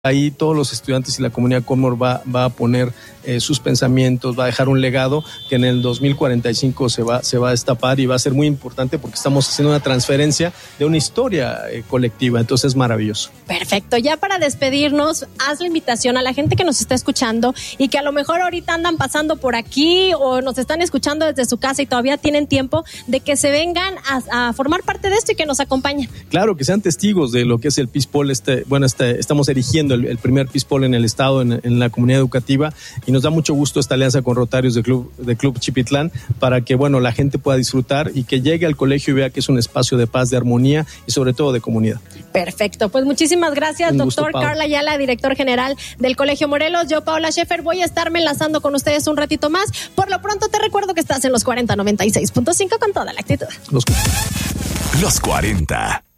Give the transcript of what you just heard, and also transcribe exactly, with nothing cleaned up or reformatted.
Ahí todos los estudiantes y la comunidad Conmore va, va a poner eh, sus pensamientos, va a dejar un legado que en el dos mil cuarenta y cinco se va, se va a destapar y va a ser muy importante porque estamos haciendo una transferencia de una historia eh, colectiva, entonces es maravilloso. Perfecto, ya para despedirnos, haz la invitación a la gente que nos está escuchando y que a lo mejor ahorita andan pasando por aquí o nos están escuchando desde su casa y todavía tienen tiempo de que se vengan a, a formar parte de esto y que nos acompañen. Claro, que sean testigos de lo que es el Peace Pole, este, bueno, este, estamos erigiendo El, el primer Peace Pole en el estado, en, en la comunidad educativa, y nos da mucho gusto esta alianza con Rotarios de Club, de Club Chipitlán para que, bueno, la gente pueda disfrutar y que llegue al colegio y vea que es un espacio de paz, de armonía y sobre todo de comunidad. Perfecto, pues muchísimas gracias, un doctor gusto, Carla Ayala, director general del Colegio Morelos. Yo, Paola Schaefer, voy a estarme enlazando con ustedes un ratito más. Por lo pronto te recuerdo que estás en los cuarenta noventa y seis punto cinco con toda la actitud. Los, los cuarenta.